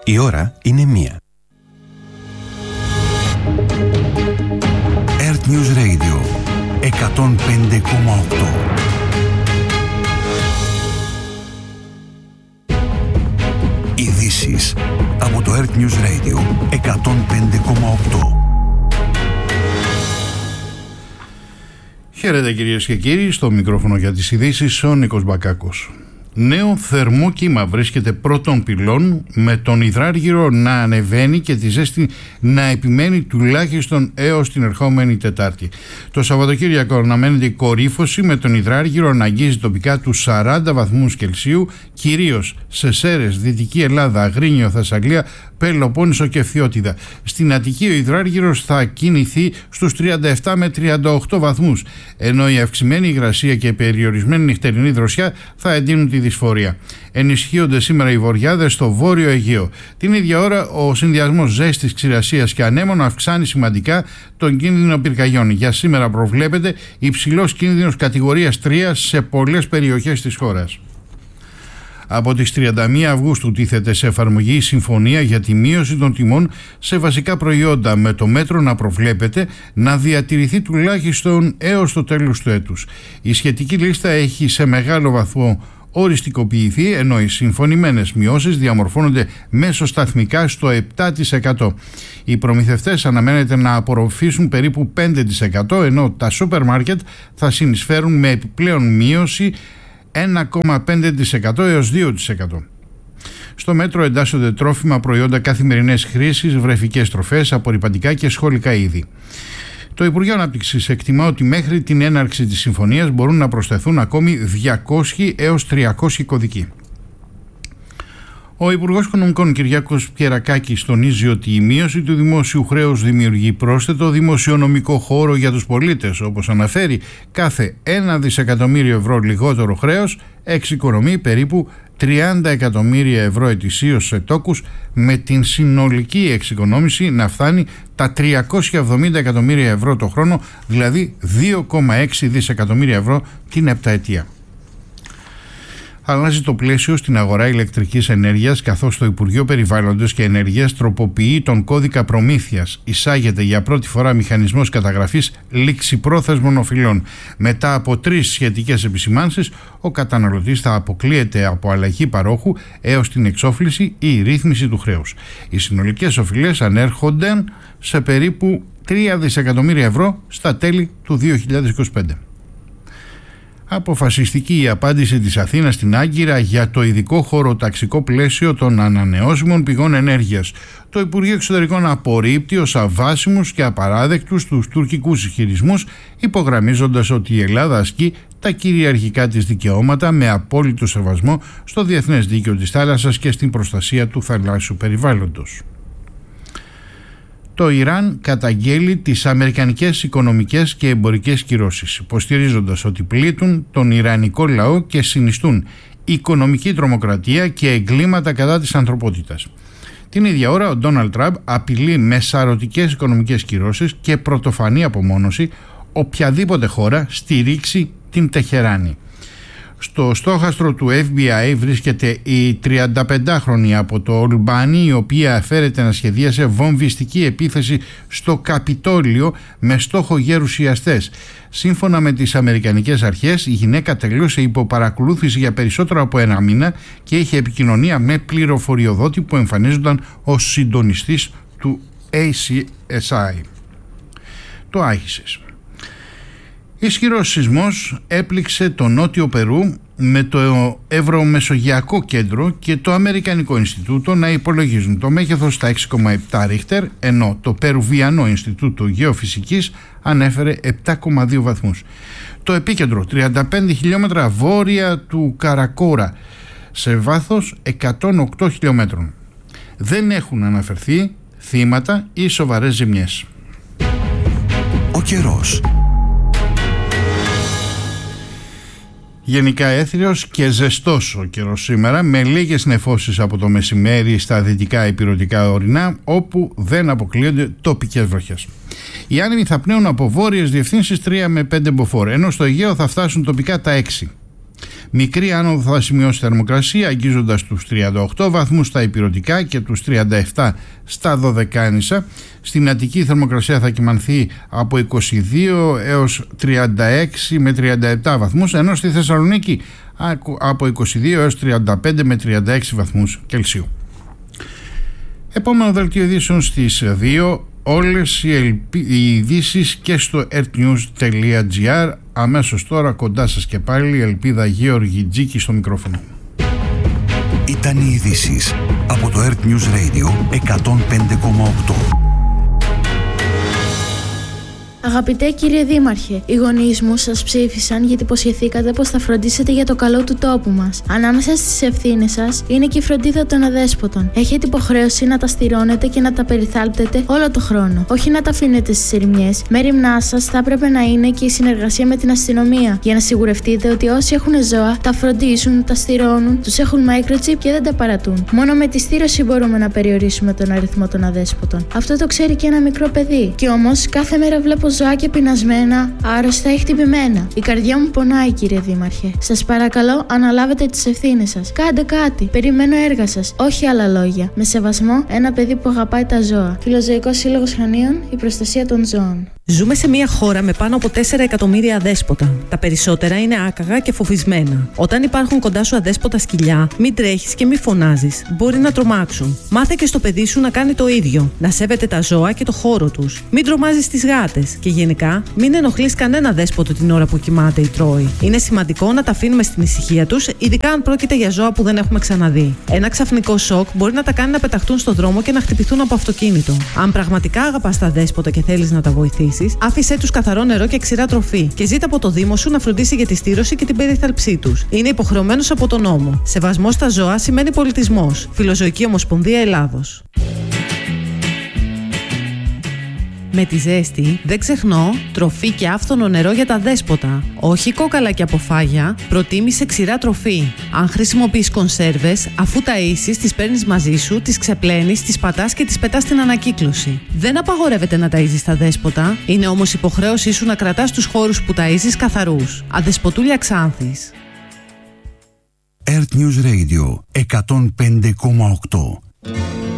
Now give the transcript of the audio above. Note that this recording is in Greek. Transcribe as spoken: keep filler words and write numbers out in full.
Η ώρα είναι μία. Earth News Radio εκατόν πέντε κόμμα οκτώ. Ειδήσεις από το Earth News Radio εκατόν πέντε κόμμα οκτώ. Χαίρετε κυρίες και κύριοι, στο μικρόφωνο για τις ειδήσεις ο Νίκος Μπακάκος. Νέο θερμό κύμα βρίσκεται πρώτων πυλών, με τον υδράργυρο να ανεβαίνει και τη ζέστη να επιμένει τουλάχιστον έως την ερχόμενη Τετάρτη. Το Σαββατοκύριακο αναμένεται η κορύφωση, με τον υδράργυρο να αγγίζει τοπικά τους σαράντα βαθμούς Κελσίου, κυρίως σε Σέρρες, Δυτική Ελλάδα, Αγρίνιο, Θεσσαλία, Πελοπόννησο και Φθιώτιδα. Στην Αττική ο υδράργυρος θα κινηθεί στους τριάντα επτά με τριάντα οκτώ βαθμούς, ενώ η αυξημένη υγρασία και περιορισμένη νυχτερινή δροσιά θα εντείνουν τη δυσφορία. Ενισχύονται σήμερα οι βοριάδες στο Βόρειο Αιγαίο. Την ίδια ώρα ο συνδυασμός ζέστης, ξηρασίας και ανέμων αυξάνει σημαντικά τον κίνδυνο πυρκαγιών. Για σήμερα προβλέπεται υψηλός κίνδυνος κατηγορίας τρία σε πολλές περιοχές της χώρας. Από τις τριάντα μία Αυγούστου τίθεται σε εφαρμογή η συμφωνία για τη μείωση των τιμών σε βασικά προϊόντα, με το μέτρο να προβλέπεται να διατηρηθεί τουλάχιστον έως το τέλος του έτους. Η σχετική λίστα έχει σε μεγάλο βαθμό οριστικοποιηθεί, ενώ οι συμφωνημένες μειώσεις διαμορφώνονται μέσοσταθμικά στο επτά τοις εκατό. Οι προμηθευτές αναμένεται να απορροφήσουν περίπου πέντε τοις εκατό, ενώ τα σούπερ μάρκετ θα συνεισφέρουν με επιπλέον μείωση ένα κόμμα πέντε τοις εκατό έως δύο τοις εκατό. Στο μέτρο εντάσσονται τρόφιμα, προϊόντα καθημερινές χρήσης, βρεφικές τροφές, απορρυπαντικά και σχολικά είδη. Το Υπουργείο Ανάπτυξης εκτιμά ότι μέχρι την έναρξη της συμφωνίας μπορούν να προσθεθούν ακόμη διακόσιοι έως τριακόσιοι κωδικοί. Ο Υπουργός Οικονομικών Κυριάκος Πιερακάκης τονίζει ότι η μείωση του δημόσιου χρέους δημιουργεί πρόσθετο δημοσιονομικό χώρο για τους πολίτες. Όπως αναφέρει, κάθε ένα δισεκατομμύριο ευρώ λιγότερο χρέος εξοικονομεί περίπου τριάντα εκατομμύρια ευρώ ετησίως σε τόκους, με την συνολική εξοικονόμηση να φτάνει τα τριακόσια εβδομήντα εκατομμύρια ευρώ το χρόνο, δηλαδή δύο κόμμα έξι δισεκατομμύρια ευρώ την επταετία. Αλλάζει το πλαίσιο στην αγορά ηλεκτρικής ενέργειας, καθώς το Υπουργείο Περιβάλλοντος και Ενέργειας τροποποιεί τον κώδικα προμήθειας. Εισάγεται για πρώτη φορά μηχανισμός καταγραφής ληξιπρόθεσμων οφειλών. Μετά από τρεις σχετικές επισημάνσεις, ο καταναλωτής θα αποκλείεται από αλλαγή παρόχου έως την εξόφληση ή ρύθμιση του χρέους. Οι συνολικές οφειλές ανέρχονται σε περίπου τρία δισεκατομμύρια ευρώ στα τέλη του δύο χιλιάδες είκοσι πέντε. Αποφασιστική η απάντηση της Αθήνας στην Άγκυρα για το ειδικό χωροταξικό πλαίσιο των ανανεώσιμων πηγών ενέργειας. Το Υπουργείο Εξωτερικών απορρίπτει ως αβάσιμους και απαράδεκτους τους τουρκικούς ισχυρισμούς, υπογραμμίζοντας ότι η Ελλάδα ασκεί τα κυριαρχικά της δικαιώματα με απόλυτο σεβασμό στο διεθνές δίκαιο της θάλασσας και στην προστασία του θαλάσσιου περιβάλλοντος. Το Ιράν καταγγέλει τις αμερικανικές οικονομικές και εμπορικές κυρώσεις, υποστηρίζοντας ότι πλήττουν τον ιρανικό λαό και συνιστούν οικονομική τρομοκρατία και εγκλήματα κατά της ανθρωπότητας. Την ίδια ώρα ο Ντόναλντ Τραμπ απειλεί με σαρωτικές οικονομικές κυρώσεις και πρωτοφανή απομόνωση οποιαδήποτε χώρα στηρίξει την Τεχεράνη. Στο στόχαστρο του εφ μπι άι βρίσκεται η τριανταπεντάχρονη από το Ολμπάνι, η οποία φέρεται να σχεδίασε βομβιστική επίθεση στο Καπιτόλιο με στόχο γερουσιαστές. Σύμφωνα με τις αμερικανικές αρχές, η γυναίκα τελείωσε υπό παρακολούθηση για περισσότερο από ένα μήνα και είχε επικοινωνία με πληροφοριοδότη που εμφανίζονταν ως συντονιστής του έι σι ες άι. Το Άισις. Ισχυρός σεισμός έπληξε το νότιο Περού, με το Ευρωμεσογειακό Κέντρο και το Αμερικανικό Ινστιτούτο να υπολογίζουν το μέγεθος στα έξι κόμμα επτά ρίχτερ, ενώ το Περουβιανό Ινστιτούτο Γεωφυσικής ανέφερε επτά κόμμα δύο βαθμούς. Το επίκεντρο τριάντα πέντε χιλιόμετρα βόρεια του Καρακόρα, σε βάθος εκατόν οκτώ χιλιόμετρων. Δεν έχουν αναφερθεί θύματα ή σοβαρές ζημιές. Ο καιρός. Γενικά έθριος και ζεστός ο καιρός σήμερα, με λίγες νεφώσεις από το μεσημέρι στα δυτικά ηπειρωτικά ορεινά, όπου δεν αποκλείονται τοπικές βροχές. Οι άνεμοι θα πνέουν από βόρειες διευθύνσεις τρία με πέντε μποφόρ, ενώ στο Αιγαίο θα φτάσουν τοπικά τα έξι. Μικρή άνοδο θα σημειώσει θερμοκρασία, αγγίζοντας τους τριάντα οκτώ βαθμούς στα ηπειρωτικά και τους τριάντα επτά στα δωδεκάνησα. Στην Αττική η θερμοκρασία θα κυμανθεί από είκοσι δύο έως τριάντα έξι με τριάντα επτά βαθμούς, ενώ στη Θεσσαλονίκη από είκοσι δύο έως τριάντα πέντε με τριάντα έξι βαθμούς Κελσίου. Επόμενο δελτίο ειδήσεων στις δύο. Όλες οι, ελπι... οι ειδήσεις και στο ertnews τελεία gr. Αμέσως τώρα κοντά σας και πάλι η Ελπίδα Γεωργιτζίκη στο μικρόφωνο. Ήταν οι ειδήσεις από το Earth News Radio εκατόν πέντε κόμμα οκτώ. Αγαπητέ κύριε Δήμαρχε, οι γονείς μου σας ψήφισαν γιατί υποσχεθήκατε πως θα φροντίσετε για το καλό του τόπου μας. Ανάμεσα στις ευθύνες σας είναι και η φροντίδα των αδέσποτων. Έχετε υποχρέωση να τα στηρώνετε και να τα περιθάλπτετε όλο το χρόνο. Όχι να τα αφήνετε στις ερημιές. Μέριμνά σας θα έπρεπε να είναι και η συνεργασία με την αστυνομία για να σιγουρευτείτε ότι όσοι έχουν ζώα τα φροντίζουν, τα στηρώνουν, τους έχουν microchip και δεν τα παρατούν. Μόνο με τη στήρωση μπορούμε να περιορίσουμε τον αριθμό των αδέσποτων. Αυτό το ξέρει και ένα μικρό παιδί. Κι όμως κάθε μέρα βλέπω ζωάκια πεινασμένα, άρρωστα ή χτυπημένα. Η καρδιά μου πονάει, κύριε Δήμαρχε. Σας παρακαλώ, αναλάβετε τις ευθύνες σας. Κάντε κάτι. Περιμένω έργα σας. Όχι άλλα λόγια. Με σεβασμό, ένα παιδί που αγαπάει τα ζώα. Φιλοζωικός Σύλλογος Χανίων, η προστασία των ζώων. Ζούμε σε μια χώρα με πάνω από τέσσερα εκατομμύρια αδέσποτα. Τα περισσότερα είναι άκαγα και φοβισμένα. Όταν υπάρχουν κοντά σου αδέσποτα σκυλιά, μην τρέχεις και μην φωνάζεις. Μπορεί να τρομάξουν. Μάθε και στο παιδί σου να κάνει το ίδιο. Να σέβεται τα ζώα και το χώρο τους. Μην τρομάζεις τις γάτες. Και γενικά, μην ενοχλείς κανένα δέσποτο την ώρα που κοιμάται ή τρώει. Είναι σημαντικό να τα αφήνουμε στην ησυχία τους, ειδικά αν πρόκειται για ζώα που δεν έχουμε ξαναδεί. Ένα ξαφνικό σοκ μπορεί να τα κάνει να πεταχτούν στο δρόμο και να χτυπηθούν από αυτοκίνητο. Αν πραγματικά αγαπάς τα δέσποτα και θέλεις να τα βοηθήσεις, άφησέ τους καθαρό νερό και ξηρά τροφή και ζήτα από το Δήμο σου να φροντίσει για τη στήρωση και την περιθάλψή τους. Είναι υποχρεωμένος από τον νόμο. Σεβασμός στα ζώα σημαίνει πολιτισμός. Φιλοζωική Ομοσπονδία Ελλάδος. Με τη ζέστη, δεν ξεχνώ, τροφή και άφθονο νερό για τα δέσποτα. Όχι κόκαλα και αποφάγια, προτίμησε ξηρά τροφή. Αν χρησιμοποιείς κονσέρβες, αφού ταΐσεις, τις παίρνεις μαζί σου, τις ξεπλένεις, τις πατάς και τις πετάς στην ανακύκλωση. Δεν απαγορεύεται να ταΐζεις τα δέσποτα, είναι όμως υποχρέωσή σου να κρατάς τους χώρους που ταΐζεις καθαρούς. Αδεσποτούλια Ξάνθης. Earth News Radio εκατόν πέντε κόμμα οκτώ.